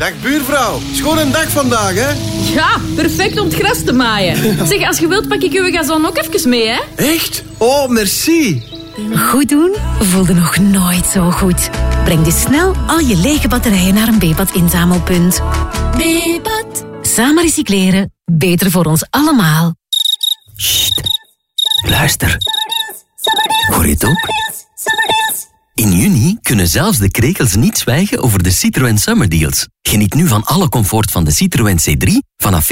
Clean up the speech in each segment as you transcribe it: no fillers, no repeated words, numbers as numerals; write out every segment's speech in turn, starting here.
Dag buurvrouw, schoon een dag vandaag, hè? Ja, perfect om het gras te maaien. Zeg, als je wilt pak ik uw gazon ook even mee, hè? Echt? Oh, merci. Goed doen voelde nog nooit zo goed. Breng dus snel al je lege batterijen naar een Bepat-inzamelpunt. Bepat. Samen recycleren, beter voor ons allemaal. Sst. Luister. Hoor je het ook? In juni kunnen zelfs de krekels niet zwijgen over de Citroën Summer Deals. Geniet nu van alle comfort van de Citroën C3 vanaf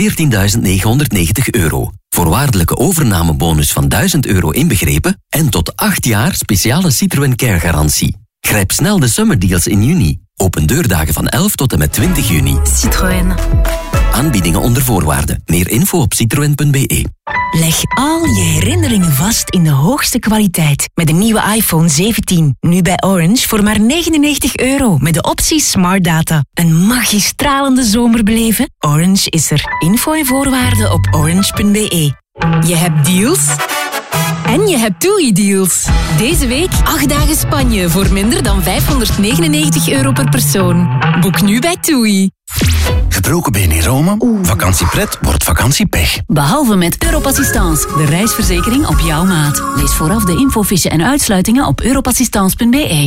€14.990. Voorwaardelijke overnamebonus van €1.000 inbegrepen en tot 8 jaar speciale Citroën Care garantie. Grijp snel de Summer Deals in juni. Open deurdagen van 11 tot en met 20 juni. Citroën. Aanbiedingen onder voorwaarden. Meer info op citroen.be. Leg al je herinneringen vast in de hoogste kwaliteit met de nieuwe iPhone 17. Nu bij Orange voor maar €99 met de optie Smart Data. Een magistralende zomer beleven? Orange is er. Info en voorwaarden op orange.be. Je hebt deals en je hebt TUI-deals. Deze week 8 dagen Spanje voor minder dan €599 per persoon. Boek nu bij TUI. Gebroken been in Rome? Vakantiepret wordt vakantiepech. Behalve met Europassistance, de reisverzekering op jouw maat. Lees vooraf de infofiche en uitsluitingen op europassistance.be.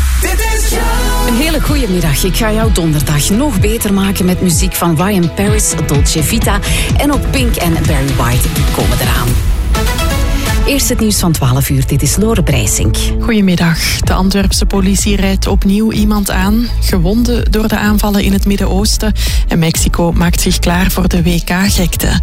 Een hele goede middag. Ik ga jouw donderdag nog beter maken met muziek van Ryan Paris, Dolce Vita en ook Pink en Barry White. Die komen eraan. Eerst het nieuws van 12 uur. Dit is Lore Breisink. Goedemiddag. De Antwerpse politie rijdt opnieuw iemand aan. Gewonden door de aanvallen in het Midden-Oosten. En Mexico maakt zich klaar voor de WK-gekte.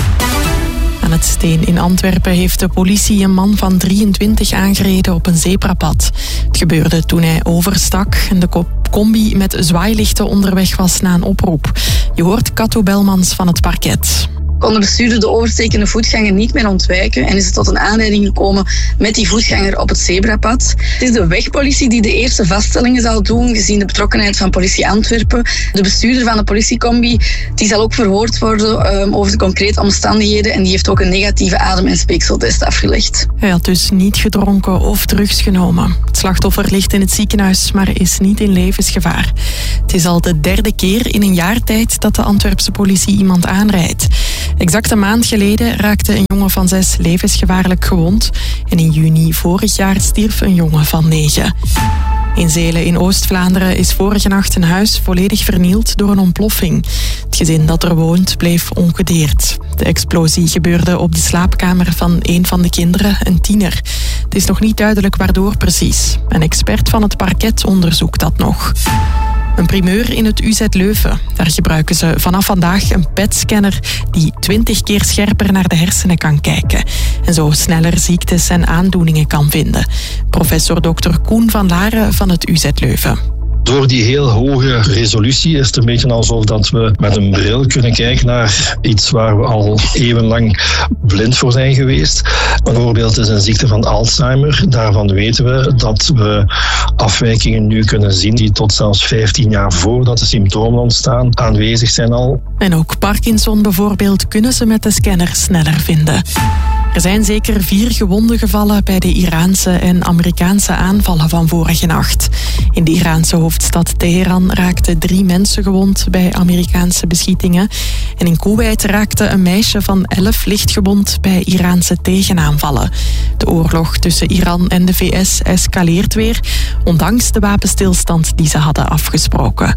Aan het Steen in Antwerpen heeft de politie een man van 23 aangereden op een zebrapad. Het gebeurde toen hij overstak en de combi met zwaailichten onderweg was na een oproep. Je hoort Kato Belmans van het parket. Kon de bestuurder de overstekende voetganger niet meer ontwijken en is het tot een aanrijding gekomen met die voetganger op het zebrapad. Het is de wegpolitie die de eerste vaststellingen zal doen, gezien de betrokkenheid van politie Antwerpen. De bestuurder van de politiecombi die zal ook verhoord worden over de concrete omstandigheden en die heeft ook een negatieve adem- en speekseltest afgelegd. Hij had dus niet gedronken of drugs genomen. Het slachtoffer ligt in het ziekenhuis, maar is niet in levensgevaar. Het is al de 3e keer in een jaar tijd dat de Antwerpse politie iemand aanrijdt. Exact een maand geleden raakte een jongen van 6 levensgevaarlijk gewond. En in juni vorig jaar stierf een jongen van 9. In Zelen in Oost-Vlaanderen is vorige nacht een huis volledig vernield door een ontploffing. Het gezin dat er woont bleef ongedeerd. De explosie gebeurde op de slaapkamer van een van de kinderen, een tiener. Het is nog niet duidelijk waardoor precies. Een expert van het parket onderzoekt dat nog. Een primeur in het UZ Leuven. Daar gebruiken ze vanaf vandaag een PET-scanner die 20 keer scherper naar de hersenen kan kijken. En zo sneller ziektes en aandoeningen kan vinden. Professor Dr. Koen van Laren van het UZ Leuven. Door die heel hoge resolutie is het een beetje alsof dat we met een bril kunnen kijken naar iets waar we al eeuwenlang blind voor zijn geweest. Bijvoorbeeld is een ziekte van Alzheimer. Daarvan weten we dat we afwijkingen nu kunnen zien die tot zelfs 15 jaar voordat de symptomen ontstaan aanwezig zijn al. En ook Parkinson bijvoorbeeld kunnen ze met de scanner sneller vinden. Er zijn zeker 4 gewonden gevallen bij de Iraanse en Amerikaanse aanvallen van vorige nacht. In de Iraanse hoofdstad Teheran raakten 3 mensen gewond bij Amerikaanse beschietingen. En in Koeweit raakte een meisje van 11 lichtgewond bij Iraanse tegenaanvallen. De oorlog tussen Iran en de VS escaleert weer, ondanks de wapenstilstand die ze hadden afgesproken.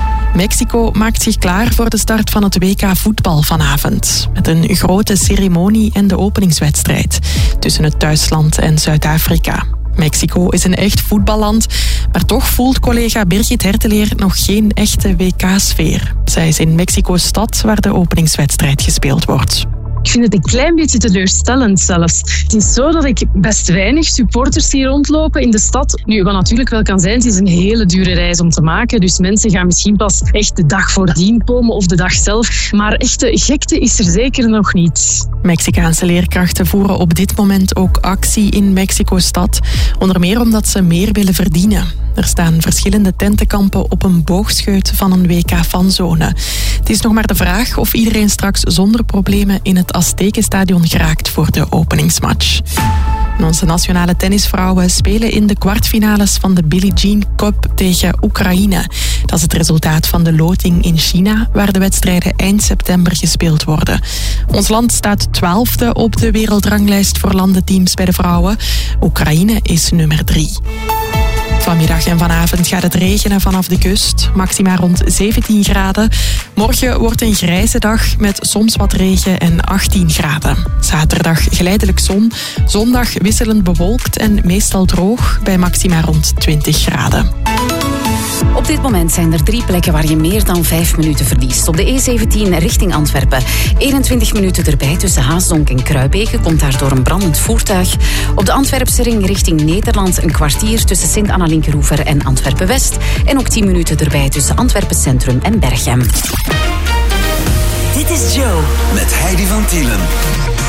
Mexico maakt zich klaar voor de start van het WK voetbal vanavond. Met een grote ceremonie en de openingswedstrijd tussen het thuisland en Zuid-Afrika. Mexico is een echt voetballand, maar toch voelt collega Birgit Herteleer nog geen echte WK-sfeer. Zij is in Mexico-stad waar de openingswedstrijd gespeeld wordt. Ik vind het een klein beetje teleurstellend zelfs. Het is zo dat ik best weinig supporters hier rondlopen in de stad. Nu, wat natuurlijk wel kan zijn, het is een hele dure reis om te maken. Dus mensen gaan misschien pas echt de dag voordien komen of de dag zelf. Maar echte gekte is er zeker nog niet. Mexicaanse leerkrachten voeren op dit moment ook actie in Mexico-stad. Onder meer omdat ze meer willen verdienen. Er staan verschillende tentenkampen op een boogscheut van een WK-fanzone. Het is nog maar de vraag of iedereen straks zonder problemen in het Aztekenstadion geraakt voor de openingsmatch. En onze nationale tennisvrouwen spelen in de kwartfinales van de Billie Jean Cup tegen Oekraïne. Dat is het resultaat van de loting in China, waar de wedstrijden eind september gespeeld worden. Ons land staat 12e op de wereldranglijst voor landenteams bij de vrouwen. Oekraïne is nummer 3. Vanmiddag en vanavond gaat het regenen vanaf de kust. Maxima rond 17 graden. Morgen wordt een grijze dag met soms wat regen en 18 graden. Zaterdag geleidelijk zon. Zondag wisselend bewolkt en meestal droog bij maxima rond 20 graden. Op dit moment zijn er 3 plekken waar je meer dan 5 minuten verliest. Op de E17 richting Antwerpen. 21 minuten erbij tussen Haasdonk en Kruibeke. Komt daardoor een brandend voertuig. Op de Antwerpse ring richting Nederland een kwartier tussen Sint-Anna-Linkeroever en Antwerpen-West. En ook 10 minuten erbij tussen Antwerpen Centrum en Berchem. Dit is Joe. Met Heidi van Tielen.